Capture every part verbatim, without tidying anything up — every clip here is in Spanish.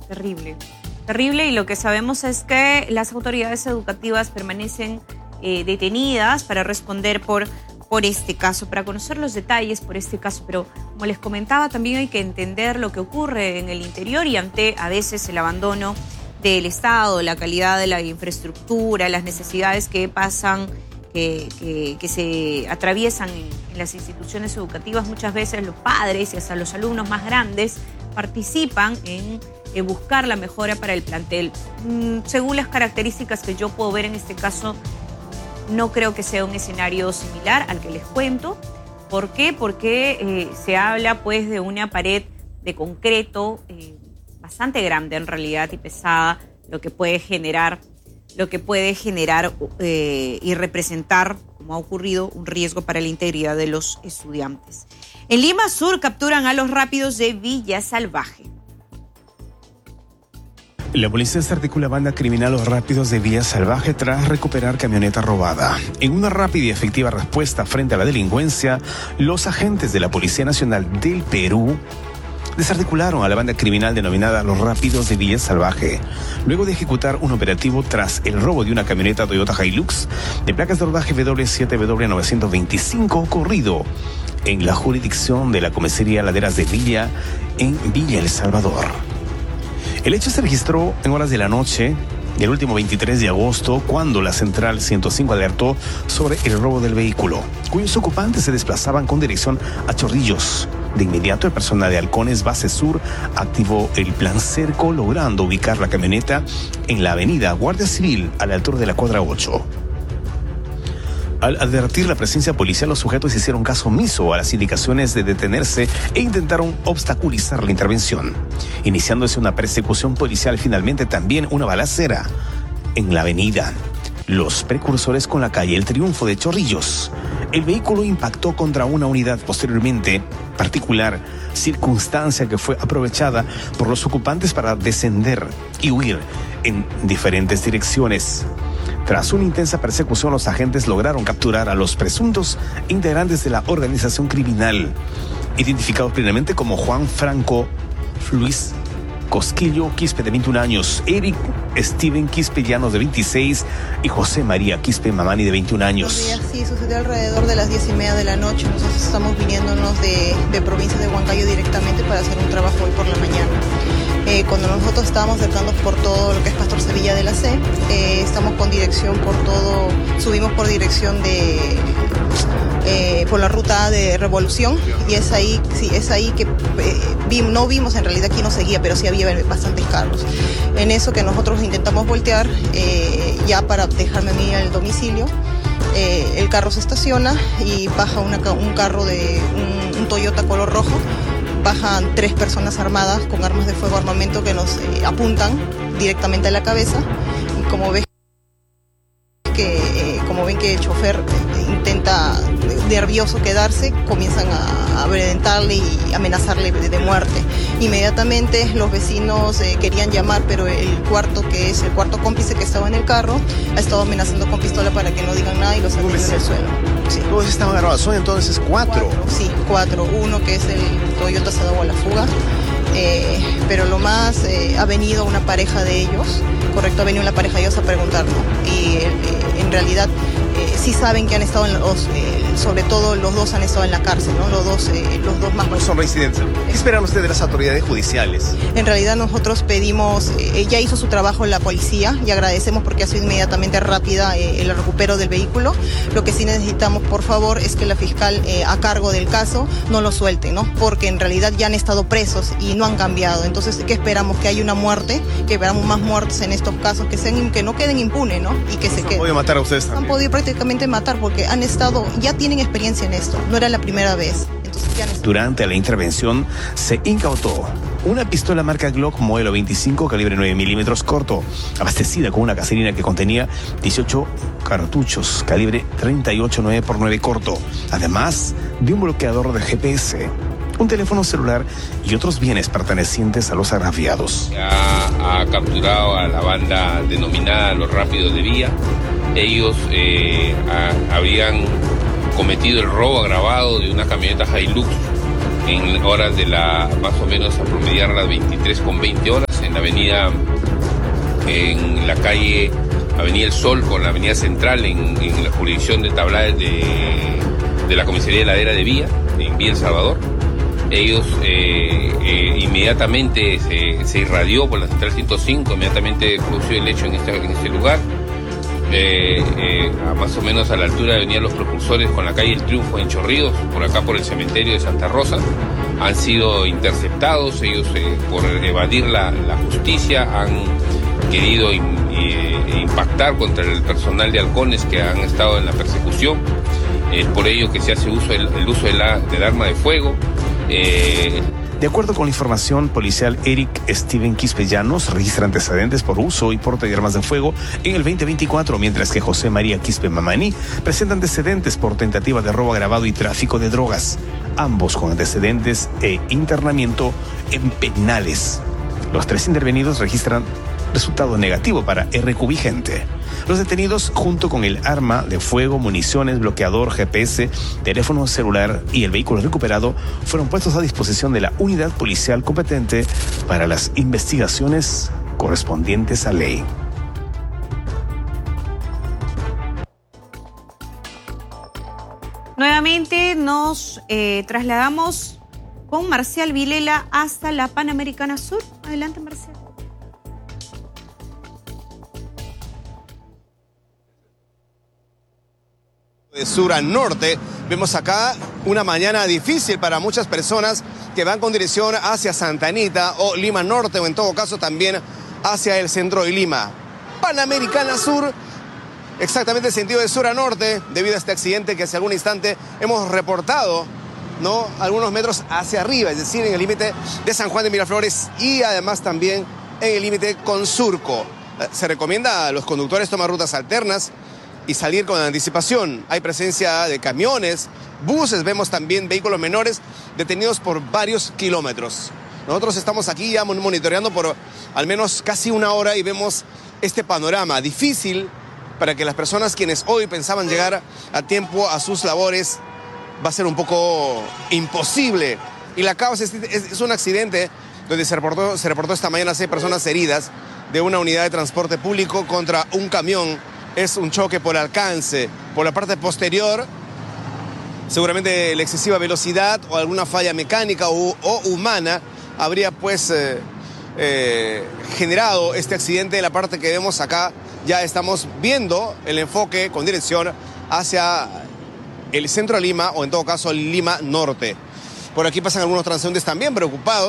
Terrible. Terrible, y lo que sabemos es que las autoridades educativas permanecen eh, detenidas para responder por, por este caso, para conocer los detalles por este caso. Pero como les comentaba, también hay que entender lo que ocurre en el interior y ante a veces el abandono del Estado, la calidad de la infraestructura, las necesidades que pasan, que, que, que se atraviesan en, en las instituciones educativas. Muchas veces los padres y hasta los alumnos más grandes participan en eh, buscar la mejora para el plantel. Mm, según las características que yo puedo ver en este caso, no creo que sea un escenario similar al que les cuento. ¿Por qué? Porque eh, se habla pues de una pared de concreto eh, bastante grande en realidad y pesada, lo que puede generar, lo que puede generar eh, y representar, como ha ocurrido, un riesgo para la integridad de los estudiantes. En Lima Sur capturan a los rápidos de Villa Salvaje. La policía desarticula banda criminal Los Rápidos de Villa Salvaje tras recuperar camioneta robada. En una rápida y efectiva respuesta frente a la delincuencia, los agentes de la Policía Nacional del Perú desarticularon a la banda criminal denominada Los Rápidos de Villa Salvaje, luego de ejecutar un operativo tras el robo de una camioneta Toyota Hilux de placas de rodaje W siete W novecientos veinticinco ocurrido en la jurisdicción de la comisaría Laderas de Villa, en Villa El Salvador. El hecho se registró en horas de la noche del último veintitrés de agosto, cuando la Central ciento cinco alertó sobre el robo del vehículo, cuyos ocupantes se desplazaban con dirección a Chorrillos. De inmediato, el personal de Halcones Base Sur activó el plan cerco, logrando ubicar la camioneta en la avenida Guardia Civil, a la altura de la cuadra ocho. Al advertir la presencia policial, los sujetos hicieron caso omiso a las indicaciones de detenerse e intentaron obstaculizar la intervención, iniciándose una persecución policial, finalmente también una balacera en la avenida Los Precursores con la calle El Triunfo de Chorrillos. El vehículo impactó contra una unidad posteriormente, particular circunstancia que fue aprovechada por los ocupantes para descender y huir en diferentes direcciones. Tras una intensa persecución, los agentes lograron capturar a los presuntos integrantes de la organización criminal, identificados plenamente como Juan Franco Luis Cosquillo Quispe, de veintiún años, Eric Steven Quispe Llanos, de veintiséis, y José María Quispe Mamani, de veintiún años. Buenos días, sí, sucedió alrededor de las diez y media de la noche. Nosotros estamos viniéndonos de, de provincia de Huancayo directamente para hacer un trabajo hoy por la mañana. Eh, cuando nosotros estábamos acercando por todo lo que es Pastor Sevilla de la C, eh, estamos con dirección por todo, subimos por dirección de, eh, por la ruta A de Revolución, y es ahí, sí, es ahí que eh, vi, no vimos, en realidad aquí no seguía, pero sí había bastantes carros. En eso que nosotros intentamos voltear, eh, ya para dejarme a mí al domicilio, eh, el carro se estaciona y baja una, un carro de un, un Toyota color rojo. Bajan tres personas armadas con armas de fuego, armamento, que nos eh, apuntan directamente a la cabeza. Y como ves que, eh, como ven que el chofer eh, intenta nervioso quedarse, comienzan a amedrentarle y amenazarle de, de muerte. Inmediatamente los vecinos eh, querían llamar, pero el cuarto, que es el cuarto cómplice que estaba en el carro, ha estado amenazando con pistola para que no digan nada y los atenden en el suelo. Sí. Todos estaban armados, son entonces cuatro. cuatro. Sí, cuatro. Uno que es el Toyota se ha dado a la fuga, eh, pero lo más, eh, ha venido una pareja de ellos, correcto, ha venido una pareja de ellos a preguntarnos, y eh, en realidad eh, sí saben que han estado en los, eh, sobre todo los dos han estado en la cárcel, ¿no? Los dos, eh, los dos más. No son residentes. ¿Qué esperan ustedes de las autoridades judiciales? En realidad nosotros pedimos, eh, ya hizo su trabajo la policía y agradecemos porque ha sido inmediatamente rápida eh, el recupero del vehículo. Lo que sí necesitamos, por favor, es que la fiscal eh, a cargo del caso no lo suelte, ¿no? Porque en realidad ya han estado presos y no han cambiado. Entonces, ¿qué esperamos? Que haya una muerte, que esperamos más muertes en estos casos, que sean, que no queden impunes, ¿no? Y que se queden. Han podido matar a ustedes también. Han podido prácticamente matar porque han estado, ya tienen experiencia en esto, no era la primera vez. Entonces, ya han estado... Durante la intervención se incautó una pistola marca Glock modelo veinticinco calibre nueve milímetros corto, abastecida con una caserina que contenía dieciocho cartuchos calibre treinta y ocho nueve por nueve corto, además de un bloqueador de G P S, un teléfono celular y otros bienes pertenecientes a los agraviados. Ha, ha capturado a la banda denominada Los Rápidos de Villa. Ellos eh, ha, habrían cometido el robo agravado de una camioneta Hilux en horas de la, más o menos a promediar las veintitrés con veinte horas en la avenida, en la calle Avenida El Sol con la Avenida Central, en, en la jurisdicción de Tablada de, de la Comisaría de Ladera de Vía, en Vía El Salvador. Ellos eh, eh, inmediatamente se, se irradió por la Central ciento cinco, inmediatamente produció el hecho en este, en este lugar. Eh, eh, a más o menos a la altura de Avenida Los Propulsores con la calle El Triunfo en Chorrillos, por acá por el cementerio de Santa Rosa, han sido interceptados. Ellos eh, por evadir la, la justicia han querido in, eh, impactar contra el personal de halcones que han estado en la persecución. Es por ello que se hace uso el, el uso de la, del arma de fuego. Eh, De acuerdo con la información policial, Eric Steven Quispe-Llanos registra antecedentes por uso y porte de armas de fuego en el veinte veinticuatro, mientras que José María Quispe-Mamani presenta antecedentes por tentativa de robo agravado y tráfico de drogas, ambos con antecedentes e internamiento en penales. Los tres intervenidos registran resultado negativo para R Q vigente. Los detenidos, junto con el arma de fuego, municiones, bloqueador, G P S, teléfono celular y el vehículo recuperado, fueron puestos a disposición de la unidad policial competente para las investigaciones correspondientes a ley. Nuevamente nos eh, trasladamos con Marcial Vilela hasta la Panamericana Sur. Adelante, Marcial. De sur a norte, vemos acá una mañana difícil para muchas personas que van con dirección hacia Santa Anita o Lima Norte, o en todo caso también hacia el centro de Lima. Panamericana Sur, exactamente en sentido de sur a norte, debido a este accidente que hace algún instante hemos reportado, ¿no?, algunos metros hacia arriba, es decir, en el límite de San Juan de Miraflores y además también en el límite con Surco. Se recomienda a los conductores tomar rutas alternas y salir con anticipación. Hay presencia de camiones, buses, vemos también vehículos menores detenidos por varios kilómetros. Nosotros estamos aquí ya monitoreando por al menos casi una hora y vemos este panorama difícil para que las personas quienes hoy pensaban llegar a tiempo a sus labores va a ser un poco imposible. Y la causa es, es, es un accidente donde se reportó, se reportó esta mañana seis personas heridas de una unidad de transporte público contra un camión. Es un choque por alcance, por la parte posterior, seguramente la excesiva velocidad o alguna falla mecánica o, o humana habría pues eh, eh, generado este accidente. La parte que vemos acá ya estamos viendo el enfoque con dirección hacia el centro de Lima o en todo caso Lima Norte. Por aquí pasan algunos transeúntes también preocupados.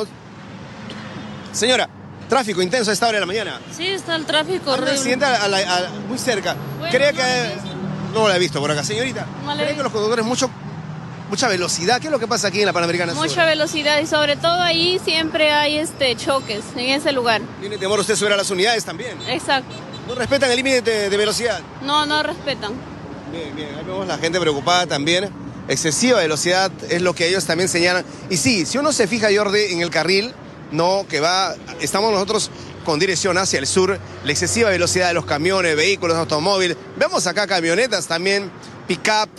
Señora, tráfico intenso a esta hora de la mañana. Sí, está el tráfico horrible. Un accidente a la, a la, muy cerca. Bueno, ¿Cree no que...? No no la he visto por acá. Señorita, no ¿cree que los conductores mucho, mucha velocidad? ¿Qué es lo que pasa aquí en la Panamericana Sur? Mucha velocidad y sobre todo ahí siempre hay este choques en ese lugar. ¿Tiene temor usted subir a las unidades también? Exacto. ¿No respetan el límite de, de velocidad? No, no respetan. Bien, bien. Ahí vemos la gente preocupada también. Excesiva velocidad es lo que ellos también señalan. Y sí, si uno se fija, Jordi, en el carril, no, que va, estamos nosotros con dirección hacia el sur, la excesiva velocidad de los camiones, vehículos, automóviles. Vemos acá camionetas también, pick-up,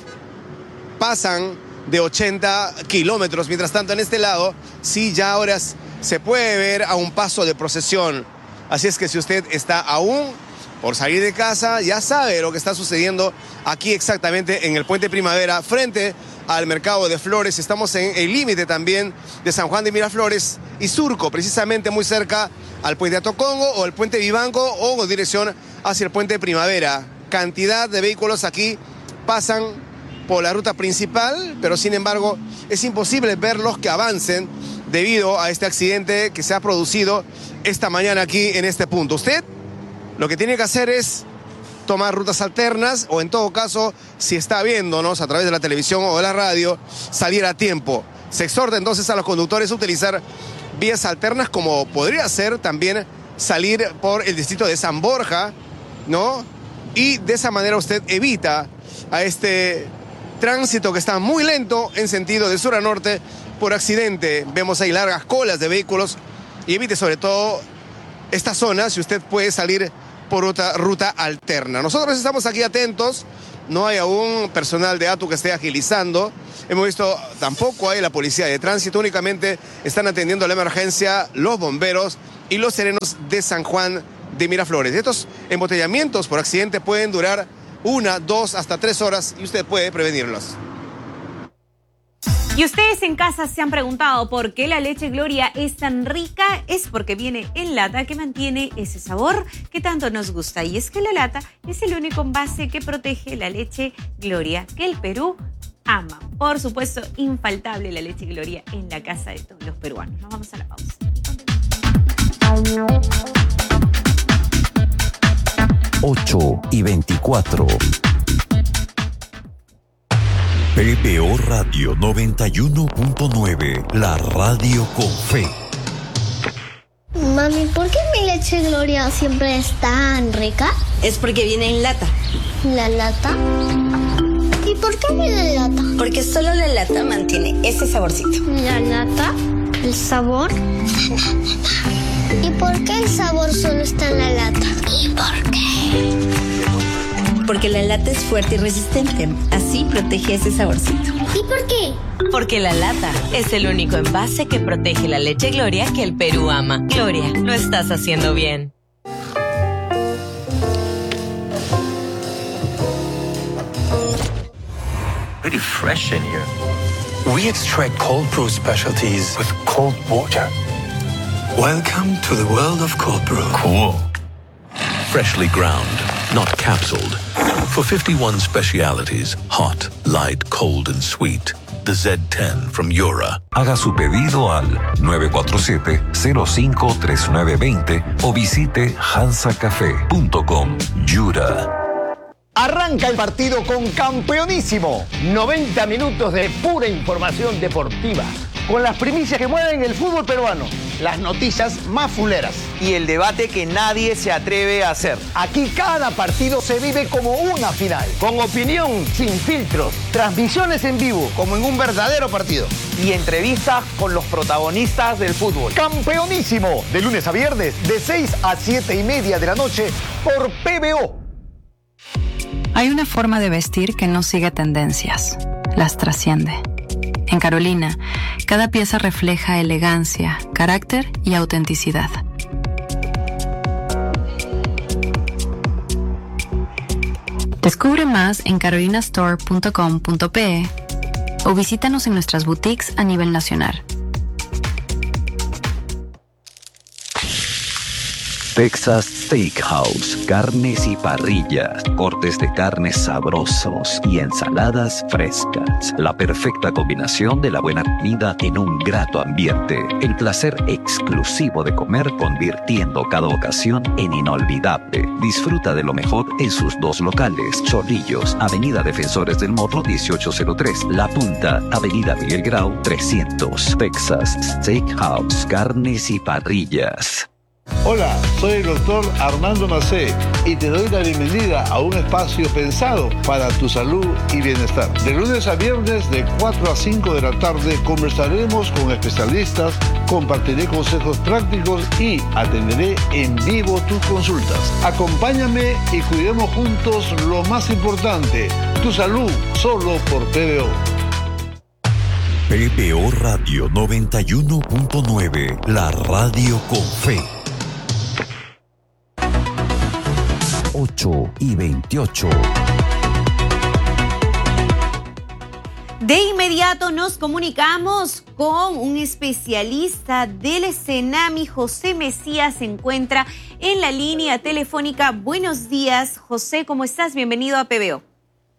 pasan de ochenta kilómetros. Mientras tanto, en este lado, sí, ya ahora se puede ver a un paso de procesión. Así es que si usted está aún por salir de casa, ya sabe lo que está sucediendo aquí exactamente en el Puente Primavera, frente al Mercado de Flores. Estamos en el límite también de San Juan de Miraflores y Surco, precisamente muy cerca al Puente Atocongo o el Puente Vivanco o con dirección hacia el Puente Primavera. Cantidad de vehículos aquí pasan por la ruta principal, pero sin embargo es imposible verlos que avancen debido a este accidente que se ha producido esta mañana aquí en este punto. Usted lo que tiene que hacer es tomar rutas alternas o en todo caso, si está viéndonos a través de la televisión o de la radio, salir a tiempo. Se exhorta entonces a los conductores a utilizar vías alternas, como podría ser también salir por el distrito de San Borja, ¿no? Y de esa manera usted evita a este tránsito que está muy lento en sentido de sur a norte por accidente. Vemos ahí largas colas de vehículos y evite sobre todo esta zona si usted puede salir por otra ruta alterna. Nosotros estamos aquí atentos, no hay aún personal de A T U que esté agilizando. Hemos visto, tampoco hay la policía de tránsito, únicamente están atendiendo la emergencia los bomberos y Los Serenos de San Juan de Miraflores. Estos embotellamientos por accidente pueden durar una, dos, hasta tres horas y usted puede prevenirlos. Y ustedes en casa se han preguntado por qué la leche Gloria es tan rica. Es porque viene en lata, que mantiene ese sabor que tanto nos gusta. Y es que la lata es el único envase que protege la leche Gloria, que el Perú ama. Por supuesto, infaltable la leche Gloria en la casa de todos los peruanos. Nos vamos a la pausa. ocho y veinticuatro. P B O Radio noventa y uno punto nueve, la radio con fe. Mami, ¿por qué mi leche Gloria siempre es tan rica? Es porque viene en lata. ¿La lata? ¿Y por qué viene en lata? Porque solo la lata mantiene ese saborcito. ¿La lata? ¿El sabor? ¿Y por qué el sabor solo está en la lata? ¿Y por qué? Porque la lata es fuerte y resistente. Así protege ese saborcito. ¿Y por qué? Porque la lata es el único envase que protege la leche Gloria que el Perú ama. Gloria, lo estás haciendo bien. Pretty fresh in here. We extract cold brew specialties with cold water. Welcome to the world of cold brew. Cool. Freshly ground, not capsuled. For fifty-one specialities, hot, light, cold and sweet. The Z ten from Yura. Haga su pedido al nueve cuatro siete, cero cinco tres nueve dos cero o visite hansa café punto com. Yura. Arranca el partido con Campeonísimo. noventa minutos de pura información deportiva. Con las primicias que mueven el fútbol peruano. Las noticias más fuleras. Y el debate que nadie se atreve a hacer. Aquí cada partido se vive como una final. Con opinión, sin filtros. Transmisiones en vivo, como en un verdadero partido. Y entrevistas con los protagonistas del fútbol. Campeonísimo. De lunes a viernes, de seis a siete y media de la noche, por P B O. Hay una forma de vestir que no sigue tendencias. Las trasciende. En Carolina, cada pieza refleja elegancia, carácter y autenticidad. Descubre más en carolina store punto com punto pe o visítanos en nuestras boutiques a nivel nacional. Texas Steakhouse, carnes y parrillas, cortes de carnes sabrosos y ensaladas frescas. La perfecta combinación de la buena comida en un grato ambiente. El placer exclusivo de comer convirtiendo cada ocasión en inolvidable. Disfruta de lo mejor en sus dos locales. Chorrillos, Avenida Defensores del Morro dieciocho cero tres. La Punta, Avenida Miguel Grau trescientos. Texas Steakhouse, carnes y parrillas. Hola, soy el doctor Armando Macé y te doy la bienvenida a un espacio pensado para tu salud y bienestar. De lunes a viernes de cuatro a cinco de la tarde conversaremos con especialistas, compartiré consejos prácticos y atenderé en vivo tus consultas. Acompáñame y cuidemos juntos lo más importante, tu salud, solo por P B O. P B O Radio noventa y uno punto nueve, la radio con fe. ocho y veintiocho. De inmediato nos comunicamos con un especialista del Senami. José Mesías se encuentra en la línea telefónica. Buenos días, José, ¿cómo estás? Bienvenido a P B O.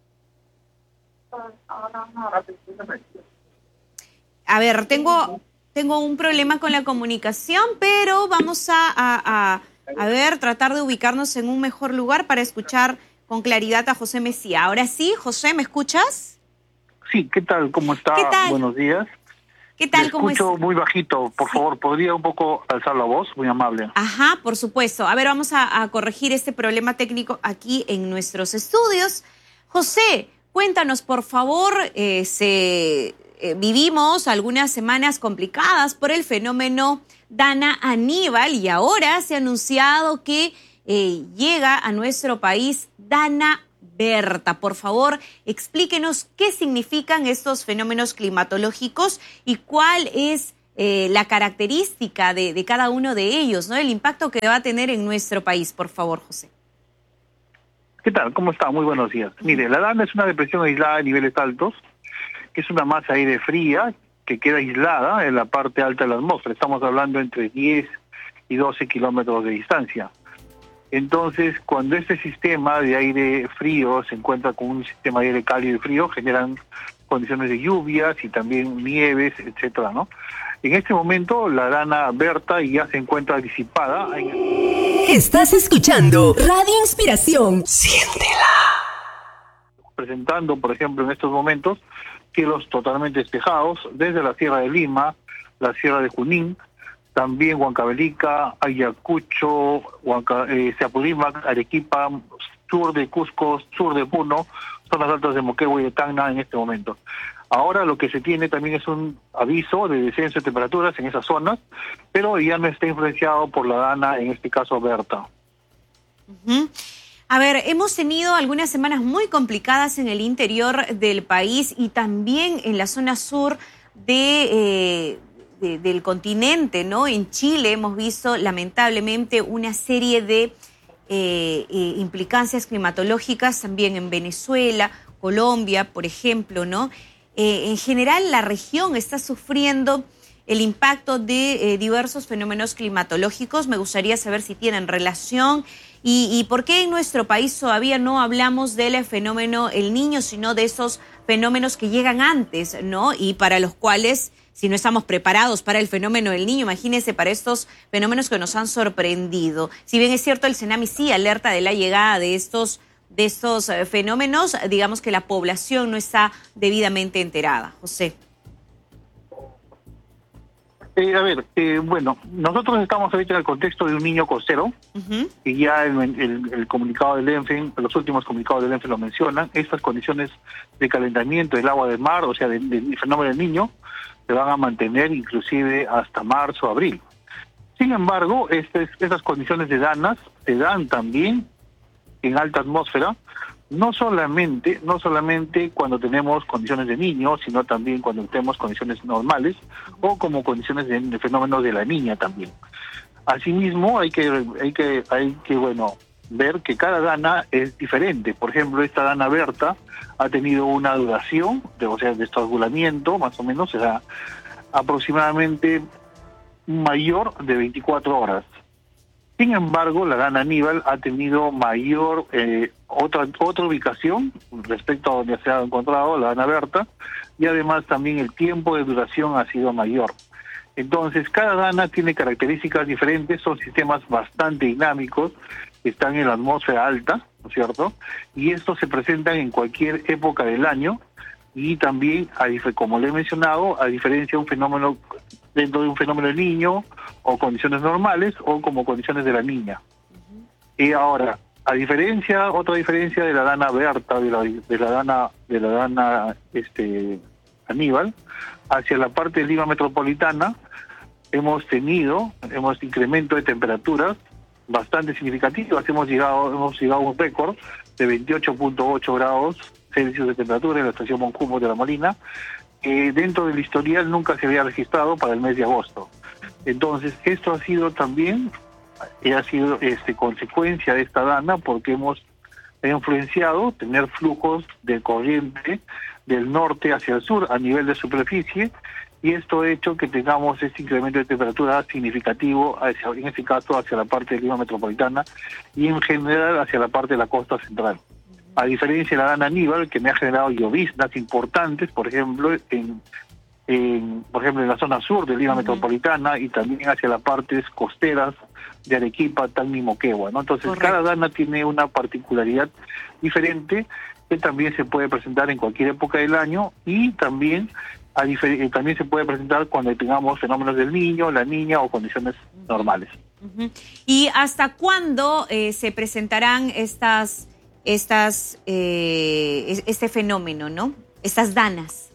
A ver, tengo, tengo un problema con la comunicación, pero vamos a... a, a A ver, tratar de ubicarnos en un mejor lugar para escuchar con claridad a José Mesías. Ahora sí, José, ¿me escuchas? Sí, ¿qué tal? ¿Cómo está? ¿Qué tal? Buenos días. ¿Qué tal? Me ¿Cómo escucho es? muy bajito. Por sí. favor, ¿podría un poco alzar la voz? Muy amable. Ajá, por supuesto. A ver, vamos a, a corregir este problema técnico aquí en nuestros estudios. José, cuéntanos, por favor, eh, se, eh, vivimos algunas semanas complicadas por el fenómeno Dana Aníbal y ahora se ha anunciado que eh, llega a nuestro país Dana Berta. Por favor, explíquenos qué significan estos fenómenos climatológicos y cuál es eh, la característica de, de cada uno de ellos, ¿no? El impacto que va a tener en nuestro país, por favor, José. ¿Qué tal? ¿Cómo está? Muy buenos días. Mire, la Dana es una depresión aislada a niveles altos, que es una masa de aire fría que queda aislada en la parte alta de la atmósfera. Estamos hablando entre diez y doce kilómetros de distancia. Entonces, cuando este sistema de aire frío se encuentra con un sistema de aire cálido y frío, generan condiciones de lluvias y también nieves, etcétera, ¿no? En este momento, la Dana Berta ya se encuentra disipada. Estás escuchando Radio Inspiración. Siéntela. Presentando, por ejemplo, en estos momentos, cielos totalmente despejados desde la Sierra de Lima, la Sierra de Junín, también Huancavelica, Ayacucho, Huanca, eh, Apurímac, Arequipa, sur de Cusco, sur de Puno, zonas altas de Moquegua y de Tacna en este momento. Ahora lo que se tiene también es un aviso de descenso de temperaturas en esas zonas, pero ya no está influenciado por la Dana, en este caso Berta. Uh-huh. A ver, hemos tenido algunas semanas muy complicadas en el interior del país y también en la zona sur de, eh, de, del continente, ¿no? En Chile hemos visto lamentablemente una serie de eh, eh, implicancias climatológicas, también en Venezuela, Colombia, por ejemplo, ¿no? Eh, en general, la región está sufriendo el impacto de eh, diversos fenómenos climatológicos. Me gustaría saber si tienen relación y, y por qué en nuestro país todavía no hablamos del fenómeno El Niño, sino de esos fenómenos que llegan antes, ¿no? Y para los cuales, si no estamos preparados para el fenómeno del Niño, imagínense para estos fenómenos que nos han sorprendido. Si bien es cierto, el Senami sí alerta de la llegada de estos de estos eh, fenómenos, digamos que la población no está debidamente enterada. José. Eh, a ver, eh, bueno, nosotros estamos ahorita en el contexto de un niño costero, uh-huh. y ya el, el, el comunicado del ENFE, los últimos comunicados del ENFE lo mencionan. Estas condiciones de calentamiento del agua del mar, o sea, del, del fenómeno del Niño, se van a mantener inclusive hasta marzo, abril. Sin embargo, estas, estas condiciones de danas se dan también en alta atmósfera, no solamente, no solamente cuando tenemos condiciones de Niño, sino también cuando tenemos condiciones normales o como condiciones de, de fenómenos de la Niña también. Asimismo, hay que, hay que, hay que, bueno, ver que cada dana es diferente. Por ejemplo, esta dana Berta ha tenido una duración, de, o sea, de estrangulamiento, más o menos, será aproximadamente mayor de veinticuatro horas. Sin embargo, la Dana Aníbal ha tenido mayor, eh, otra otra ubicación respecto a donde se ha encontrado la Dana Berta, y además también el tiempo de duración ha sido mayor. Entonces, cada Dana tiene características diferentes, son sistemas bastante dinámicos, están en la atmósfera alta, ¿no es cierto? Y estos se presentan en cualquier época del año, y también, como le he mencionado, a diferencia de un fenómeno dentro de un fenómeno del Niño, o condiciones normales, o como condiciones de la Niña. Uh-huh. Y ahora, a diferencia, otra diferencia de la Dana Berta, de la, de la Dana, de la Dana este, Aníbal, hacia la parte de Lima metropolitana, hemos tenido, hemos incremento de temperaturas bastante significativas. Hemos llegado, hemos llegado a un récord de veintiocho punto ocho grados Celsius de temperatura en la estación Moncumo de La Molina, que dentro del historial nunca se había registrado para el mes de agosto. Entonces, esto ha sido también, eh, ha sido este, consecuencia de esta dana, porque hemos influenciado tener flujos de corriente del norte hacia el sur a nivel de superficie, y esto ha hecho que tengamos este incremento de temperatura significativo, hacia, en este caso hacia la parte de Lima metropolitana y en general hacia la parte de la costa central. A diferencia de la Dana Aníbal, que me ha generado lloviznas importantes, por ejemplo, en, en por ejemplo en la zona sur de Lima uh-huh. metropolitana, y también hacia las partes costeras de Arequipa, Tacna y Moquegua, ¿no? Entonces, correcto, cada dana tiene una particularidad diferente que también se puede presentar en cualquier época del año, y también a difer- también se puede presentar cuando tengamos fenómenos del Niño, la Niña o condiciones uh-huh. normales. Uh-huh. ¿Y hasta cuándo eh, se presentarán estas estas eh, este fenómeno, ¿no? Estas danas.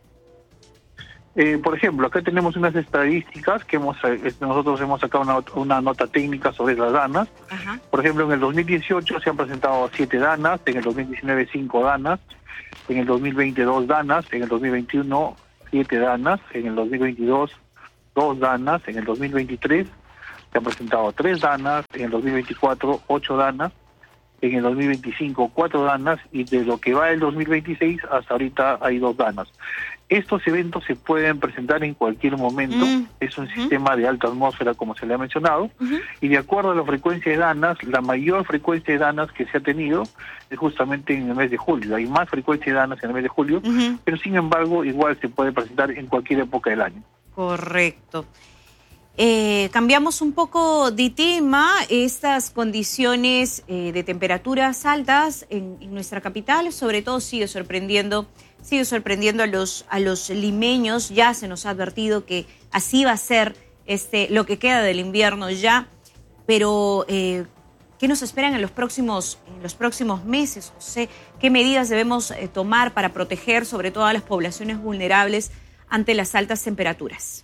Eh, por ejemplo, acá tenemos unas estadísticas que hemos nosotros hemos sacado una, una nota técnica sobre las danas. Ajá. Por ejemplo, en el dos mil dieciocho se han presentado siete danas, en el dos mil diecinueve cinco danas, en el dos mil veinte dos danas, en el dos mil veintiuno siete danas, en el dos mil veintidós dos danas, en el dos mil veintitrés se han presentado tres danas, en el dos mil veinticuatro ocho danas, en el dos mil veinticinco cuatro danas y de lo que va del dos mil veintiséis hasta ahorita hay dos danas. Estos eventos se pueden presentar en cualquier momento, mm. es un uh-huh. sistema de alta atmósfera como se le ha mencionado, uh-huh. y de acuerdo a la frecuencia de danas, la mayor frecuencia de danas que se ha tenido es justamente en el mes de julio. Hay más frecuencia de danas en el mes de julio, uh-huh. pero sin embargo igual se puede presentar en cualquier época del año. Correcto. Eh, cambiamos un poco de tema, estas condiciones eh, de temperaturas altas en, en nuestra capital, sobre todo sigue sorprendiendo, sigue sorprendiendo a los, a los limeños. Ya se nos ha advertido que así va a ser este, lo que queda del invierno ya, pero eh, ¿qué nos esperan en los próximos, en los próximos meses, José? ¿Qué medidas debemos eh, tomar para proteger sobre todo a las poblaciones vulnerables ante las altas temperaturas?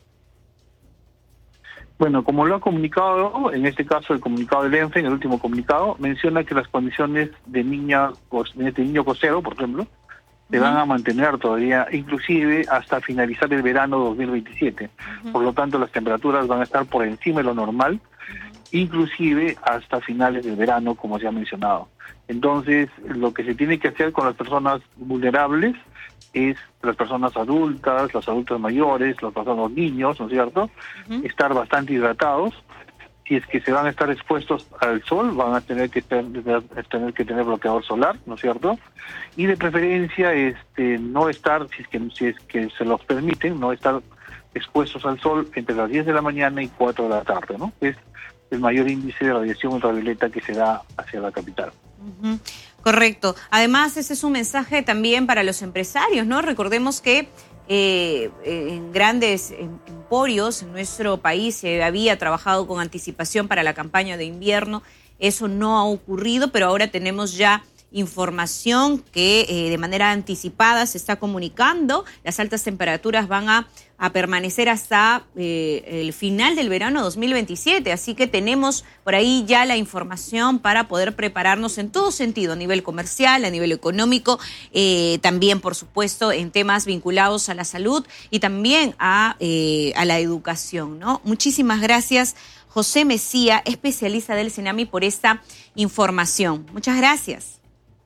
Bueno, como lo ha comunicado, en este caso el comunicado del ENFE, en el último comunicado, menciona que las condiciones de niña, de este niño cosero, por ejemplo, se uh-huh. van a mantener todavía, inclusive hasta finalizar el verano dos mil veintisiete. Uh-huh. Por lo tanto, las temperaturas van a estar por encima de lo normal, uh-huh. inclusive hasta finales del verano, como se ha mencionado. Entonces, lo que se tiene que hacer con las personas vulnerables es las personas adultas, los adultos mayores, los personas niños, ¿no es cierto? Uh-huh. Estar bastante hidratados. Si es que se van a estar expuestos al sol, van a tener que tener, tener que tener bloqueador solar, ¿no es cierto? Y de preferencia, este, no estar, si es que si es que se los permiten, no estar expuestos al sol entre las diez de la mañana y cuatro de la tarde, ¿no? Es el mayor índice de radiación ultravioleta que se da hacia la capital. Uh-huh. Correcto. Además, ese es un mensaje también para los empresarios, ¿no? Recordemos que eh, en grandes emporios en nuestro país se había trabajado con anticipación para la campaña de invierno. Eso no ha ocurrido, pero ahora tenemos ya información que eh, de manera anticipada se está comunicando. Las altas temperaturas van a, a permanecer hasta eh, el final del verano dos mil veintisiete, así que tenemos por ahí ya la información para poder prepararnos en todo sentido, a nivel comercial, a nivel económico, eh, también por supuesto en temas vinculados a la salud y también a, eh, a la educación, ¿no? Muchísimas gracias, José Mesía, especialista del CENAMI, por esta información. Muchas gracias.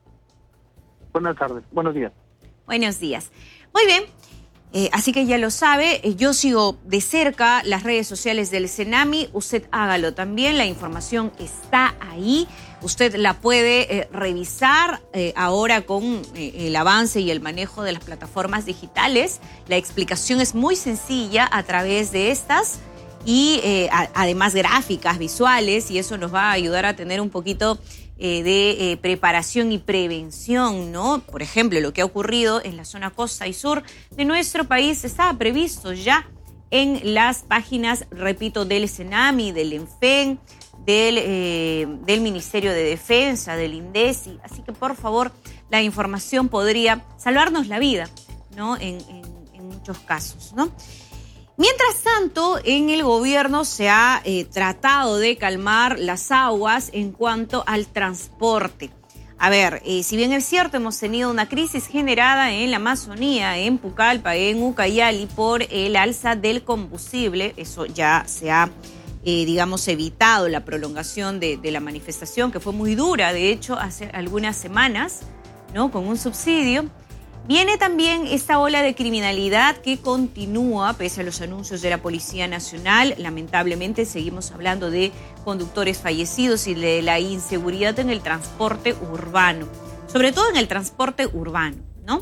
Buenas tardes, buenos días. Buenos días. Muy bien, eh, así que ya lo sabe, eh, yo sigo de cerca las redes sociales del CENAMI, usted hágalo también, la información está ahí, usted la puede eh, revisar eh, ahora con eh, el avance y el manejo de las plataformas digitales. La explicación es muy sencilla a través de estas y eh, a, además gráficas, visuales, y eso nos va a ayudar a tener un poquito Eh, de eh, preparación y prevención, ¿no? Por ejemplo, lo que ha ocurrido en la zona costa y sur de nuestro país estaba previsto ya en las páginas, repito, del CENAMI, del ENFEN, del, eh, del Ministerio de Defensa, del INDECI. Así que, por favor, la información podría salvarnos la vida, ¿no? En, en, en muchos casos, ¿no? Mientras tanto, en el gobierno se ha eh, tratado de calmar las aguas en cuanto al transporte. A ver, eh, si bien es cierto, hemos tenido una crisis generada en la Amazonía, en Pucallpa, en Ucayali, por el alza del combustible, eso ya se ha, eh, digamos, evitado la prolongación de, de la manifestación, que fue muy dura, de hecho, hace algunas semanas, ¿no? Con un subsidio. Viene también esta ola de criminalidad que continúa pese a los anuncios de la Policía Nacional. Lamentablemente seguimos hablando de conductores fallecidos y de la inseguridad en el transporte urbano, sobre todo en el transporte urbano, ¿no?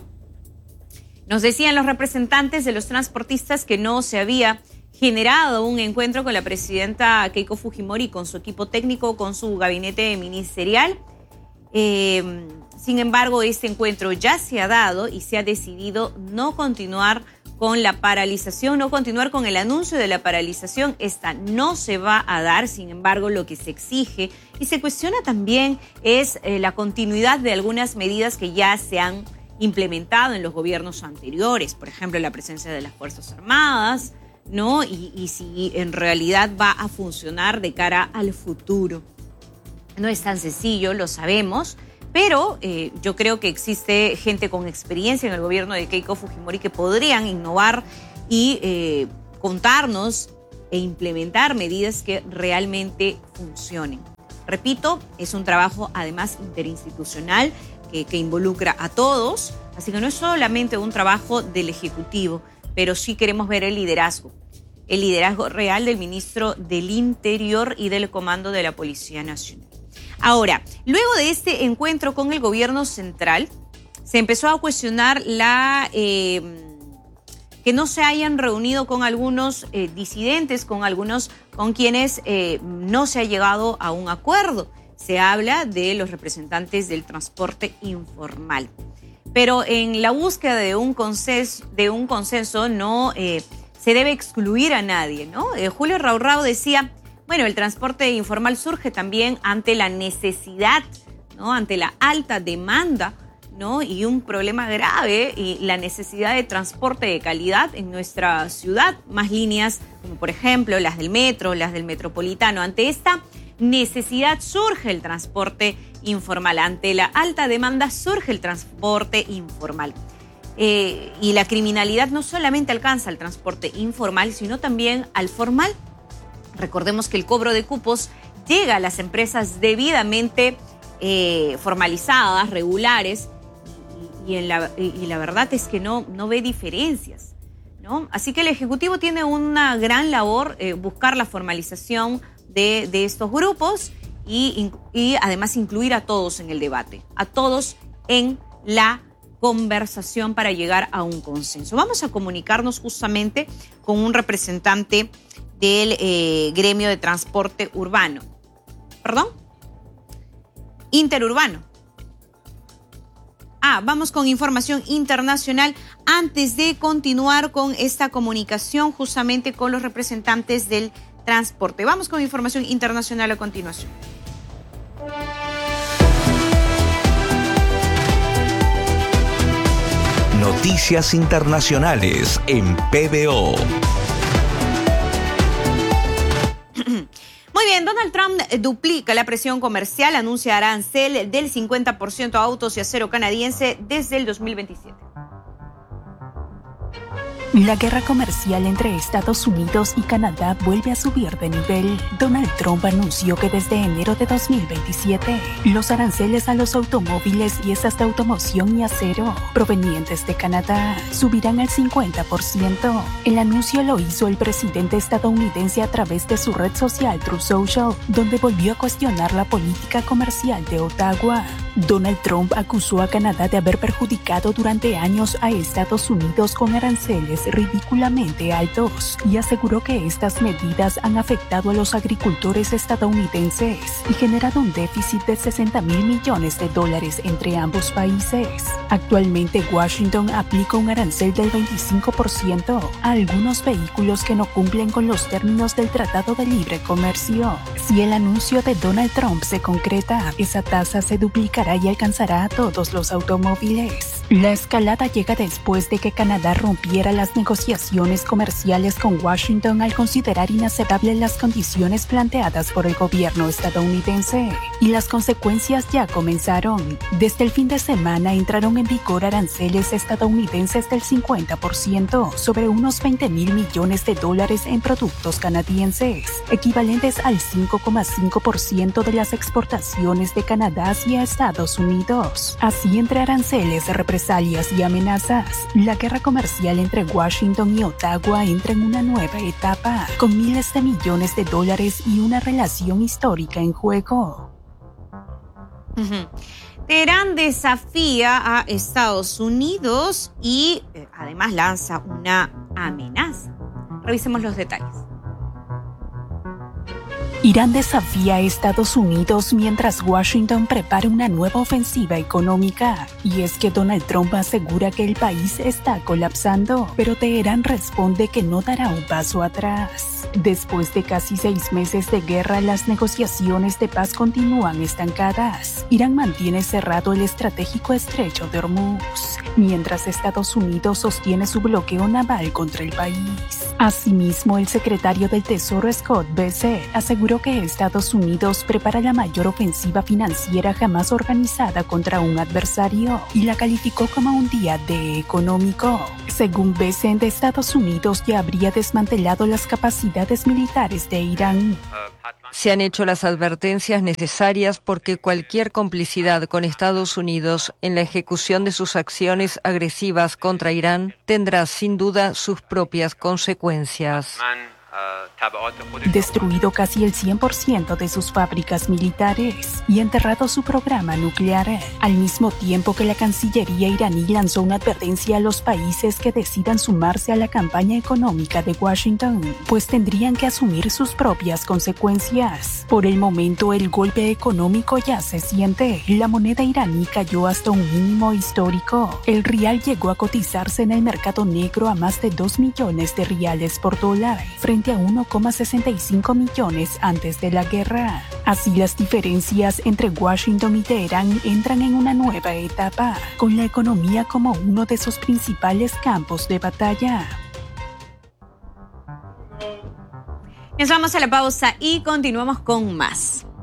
Nos decían los representantes de los transportistas que no se había generado un encuentro con la presidenta Keiko Fujimori, con su equipo técnico, con su gabinete ministerial. Eh, sin embargo, este encuentro ya se ha dado y se ha decidido no continuar con la paralización, no continuar con el anuncio de la paralización. Esta no se va a dar. Sin embargo, lo que se exige y se cuestiona también es eh, la continuidad de algunas medidas que ya se han implementado en los gobiernos anteriores. Por ejemplo, la presencia de las Fuerzas Armadas, ¿no? Y, y si en realidad va a funcionar de cara al futuro. No es tan sencillo, lo sabemos, pero eh, yo creo que existe gente con experiencia en el gobierno de Keiko Fujimori que podrían innovar y eh, contarnos e implementar medidas que realmente funcionen. Repito, es un trabajo además interinstitucional que, que involucra a todos, así que no es solamente un trabajo del Ejecutivo, pero sí queremos ver el liderazgo, el liderazgo real del ministro del Interior y del Comando de la Policía Nacional. Ahora, luego de este encuentro con el gobierno central, se empezó a cuestionar la eh, que no se hayan reunido con algunos eh, disidentes, con algunos con quienes eh, no se ha llegado a un acuerdo. Se habla de los representantes del transporte informal. Pero en la búsqueda de un consenso, de un consenso no eh, se debe excluir a nadie, ¿no? Eh, Julio Raurrao decía, bueno, el transporte informal surge también ante la necesidad, ¿no? Ante la alta demanda, ¿no? Y un problema grave y la necesidad de transporte de calidad en nuestra ciudad, más líneas como por ejemplo las del metro, las del metropolitano. Ante esta necesidad surge el transporte informal, ante la alta demanda surge el transporte informal. Eh, y la criminalidad no solamente alcanza al transporte informal, sino también al formal. Recordemos que el cobro de cupos llega a las empresas debidamente eh, formalizadas, regulares, Y, en la, y la verdad es que no, no ve diferencias, ¿no? Así que el Ejecutivo tiene una gran labor, eh, buscar la formalización de, de estos grupos y, y además incluir a todos en el debate, a todos en la conversación para llegar a un consenso. Vamos a comunicarnos justamente con un representante del eh, gremio de transporte urbano. ¿Perdón? Interurbano. Ah, vamos con información internacional antes de continuar con esta comunicación justamente con los representantes del transporte. Vamos con información internacional a continuación. Noticias internacionales en P B O. Muy bien, Donald Trump duplica la presión comercial, anuncia arancel del cincuenta por ciento a autos y acero canadiense desde el dos mil veintisiete. La guerra comercial entre Estados Unidos y Canadá vuelve a subir de nivel. Donald Trump anunció que desde enero de dos mil veintisiete, los aranceles a los automóviles, piezas de automoción y acero provenientes de Canadá subirán al cincuenta por ciento. El anuncio lo hizo el presidente estadounidense a través de su red social Truth Social, donde volvió a cuestionar la política comercial de Ottawa. Donald Trump acusó a Canadá de haber perjudicado durante años a Estados Unidos con aranceles ridículamente altos y aseguró que estas medidas han afectado a los agricultores estadounidenses y generado un déficit de sesenta mil millones de dólares entre ambos países. Actualmente Washington aplica un arancel del veinticinco por ciento a algunos vehículos que no cumplen con los términos del Tratado de Libre Comercio. Si el anuncio de Donald Trump se concreta, esa tasa se duplicará y alcanzará a todos los automóviles. La escalada llega después de que Canadá rompiera las negociaciones comerciales con Washington al considerar inaceptables las condiciones planteadas por el gobierno estadounidense. Y las consecuencias ya comenzaron. Desde el fin de semana entraron en vigor aranceles estadounidenses del cincuenta por ciento sobre unos veinte mil millones de dólares en productos canadienses, equivalentes al cinco coma cinco por ciento de las exportaciones de Canadá hacia Estados Unidos. Así, entre aranceles, represalias y amenazas, la guerra comercial entre Washington y Ottawa entra en una nueva etapa, con miles de millones de dólares y una relación histórica en juego. Uh-huh. Teherán desafía a Estados Unidos y eh, además lanza una amenaza. Revisemos los detalles. Irán desafía a Estados Unidos mientras Washington prepara una nueva ofensiva económica. Y es que Donald Trump asegura que el país está colapsando, pero Teherán responde que no dará un paso atrás. Después de casi seis meses de guerra, las negociaciones de paz continúan estancadas. Irán mantiene cerrado el estratégico estrecho de Hormuz, mientras Estados Unidos sostiene su bloqueo naval contra el país. Asimismo, el secretario del Tesoro Scott Bessent aseguró que Estados Unidos prepara la mayor ofensiva financiera jamás organizada contra un adversario y la calificó como un día D económico. Según Bessent, Estados Unidos ya habría desmantelado las capacidades militares de Irán. Se han hecho las advertencias necesarias porque cualquier complicidad con Estados Unidos en la ejecución de sus acciones agresivas contra Irán tendrá sin duda sus propias consecuencias. Destruido casi el cien por ciento de sus fábricas militares y enterrado su programa nuclear, al mismo tiempo que la Cancillería iraní lanzó una advertencia a los países que decidan sumarse a la campaña económica de Washington, pues tendrían que asumir sus propias consecuencias. Por el momento, el golpe económico ya se siente. La moneda iraní cayó hasta un mínimo histórico. El rial llegó a cotizarse en el mercado negro a más de dos millones de riales por dólar, frente a uno coma sesenta y cinco millones antes de la guerra. Así, las diferencias entre Washington y Teherán entran en una nueva etapa, con la economía como uno de sus principales campos de batalla. Nos vamos a la pausa y continuamos con más.